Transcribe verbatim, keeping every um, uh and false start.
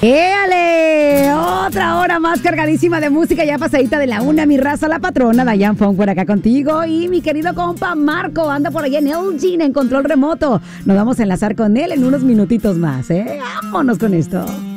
¡Éale! Otra hora más cargadísima de música, ya pasadita de la una, mi raza, la patrona, Dayan Fong por acá contigo. Y mi querido compa Marco anda por allá en Elgin, en control remoto. Nos vamos a enlazar con él en unos minutitos más, ¿eh? Vámonos con esto.